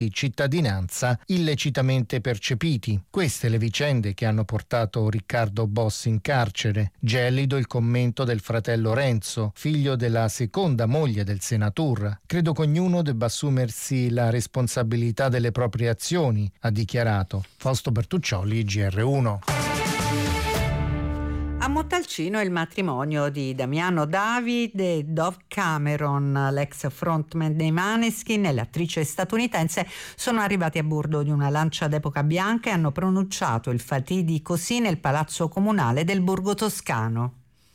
di cittadinanza illecitamente percepiti. Queste le vicende che hanno portato Riccardo Bossi in carcere. Gelido il commento del fratello Renzo, figlio della seconda moglie del senatur. Credo che ognuno debba assumersi la responsabilità delle proprie azioni, ha dichiarato. Fausto Bertuccioli, GR1. A Montalcino il matrimonio di Damiano David e Dove Cameron, l'ex frontman dei Maneskin e l'attrice statunitense, sono arrivati a bordo di una Lancia d'epoca bianca e hanno pronunciato il fatidico sì nel palazzo comunale del Borgo Toscano.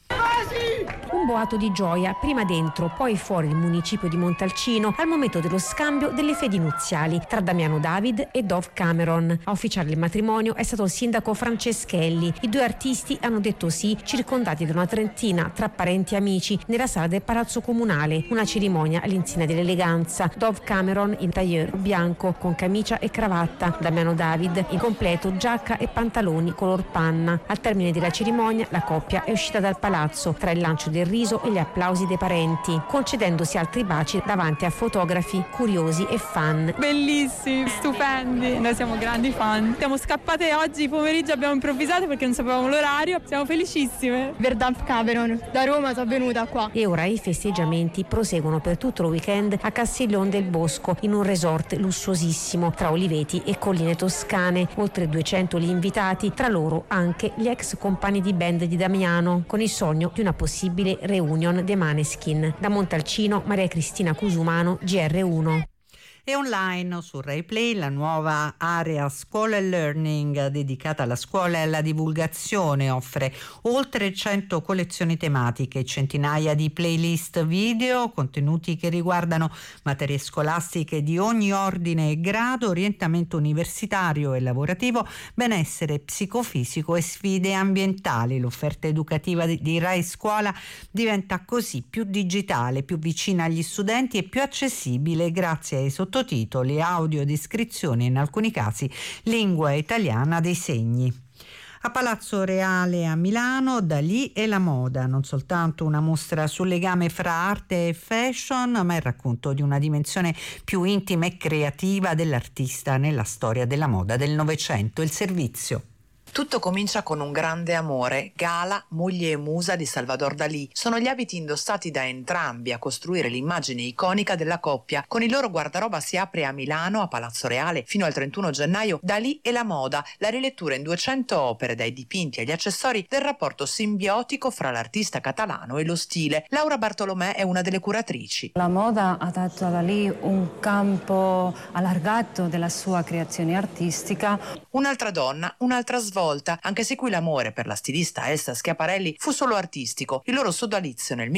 Un boato di gioia, prima dentro, poi fuori il municipio di Montalcino, al momento dello scambio delle fedi nuziali tra Damiano David e Dove Cameron. A ufficiare il matrimonio è stato il sindaco Franceschelli. I due artisti hanno detto sì, circondati da una trentina tra parenti e amici, nella sala del palazzo comunale. Una cerimonia all'insegna dell'eleganza. Dove Cameron in tailleur bianco con camicia e cravatta, Damiano David in completo giacca e pantaloni color panna. Al termine della cerimonia la coppia è uscita dal palazzo tra il lancio del riso e gli applausi dei parenti, concedendosi altri baci davanti a fotografi, curiosi e fan. Bellissimi, stupendi, noi siamo grandi fan. Siamo scappate oggi pomeriggio, abbiamo improvvisato perché non sapevamo l'orario, siamo felicissime. Per Dove Cameron, da Roma sono venuta qua. E ora i festeggiamenti proseguono per tutto il weekend a Castiglion del Bosco, in un resort lussuosissimo tra oliveti e colline toscane. Oltre 200 gli invitati, tra loro anche gli ex compagni di band di Damiano, con il sogno di una possibile reunion dei Maneskin. Da Montalcino, Maria Cristina Cusumano, GR1. E online su Rai Play la nuova area Scuola e Learning dedicata alla scuola e alla divulgazione offre oltre 100 collezioni tematiche, centinaia di playlist video, contenuti che riguardano materie scolastiche di ogni ordine e grado, orientamento universitario e lavorativo, benessere psicofisico e sfide ambientali. L'offerta educativa di Rai Scuola diventa così più digitale, più vicina agli studenti e più accessibile grazie ai sottotitoli, audiodescrizioni e in alcuni casi lingua italiana dei segni. A Palazzo Reale a Milano, Dalì e la moda, non soltanto una mostra sul legame fra arte e fashion, ma il racconto di una dimensione più intima e creativa dell'artista nella storia della moda del Novecento, il servizio. Tutto comincia con un grande amore. Gala, moglie e musa di Salvador Dalì. Sono gli abiti indossati da entrambi a costruire l'immagine iconica della coppia. Con il loro guardaroba si apre a Milano, a Palazzo Reale, fino al 31 gennaio, Dalì e la moda, la rilettura in 200 opere, dai dipinti agli accessori, del rapporto simbiotico fra l'artista catalano e lo stile. Laura Bartolomè è una delle curatrici. La moda ha dato a Dalì un campo allargato della sua creazione artistica. Un'altra donna, un'altra svolta, anche se qui l'amore per la stilista Elsa Schiaparelli fu solo artistico. Il loro sodalizio nel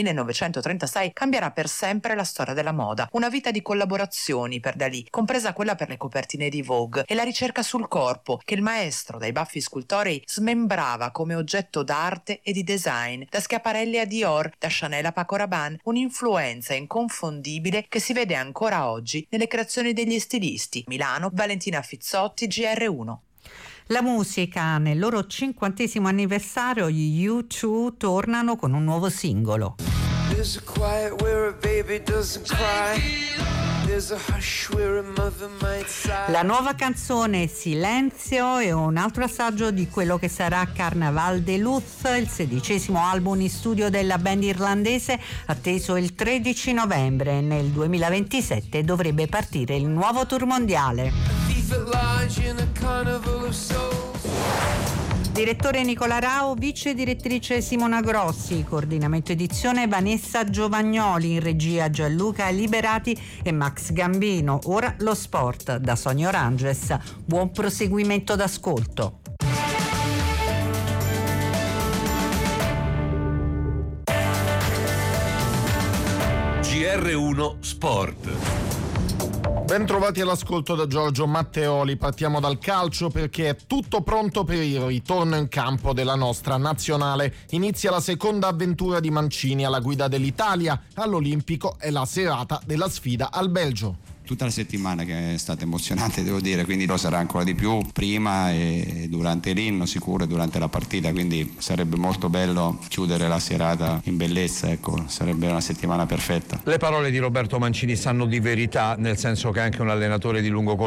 1936 cambierà per sempre la storia della moda. Una vita di collaborazioni per Dalì, compresa quella per le copertine di Vogue, e la ricerca sul corpo che il maestro dai baffi scultorei smembrava come oggetto d'arte e di design. Da Schiaparelli a Dior, da Chanel a Paco Rabanne, un'influenza inconfondibile che si vede ancora oggi nelle creazioni degli stilisti. Milano, Valentina Fizzotti, GR1. La musica, nel loro 50° anniversario, gli U2 tornano con un nuovo singolo. La nuova canzone Silenzio è un altro assaggio di quello che sarà Carnaval de Luz, il 16° album in studio della band irlandese, atteso il 13 novembre. Nel 2027 dovrebbe partire il nuovo tour mondiale. Direttore Nicola Rao, vice direttrice Simona Grossi, coordinamento edizione Vanessa Giovagnoli, in regia Gianluca Liberati e Max Gambino. Ora lo sport da Sonia Oranges. Buon proseguimento d'ascolto. GR1 Sport. Ben trovati all'ascolto da Giorgio Matteoli. Partiamo dal calcio perché è tutto pronto per il ritorno in campo della nostra nazionale. Inizia la seconda avventura di Mancini alla guida dell'Italia. All'Olimpico è la serata della sfida al Belgio. tutta la settimana che è stata emozionante, devo dire, quindi lo sarà ancora di più prima e durante l'inno sicuro e durante la partita, quindi sarebbe molto bello chiudere la serata in bellezza, ecco, sarebbe una settimana perfetta. Le parole di Roberto Mancini sanno di verità, nel senso che è anche un allenatore di lungo corso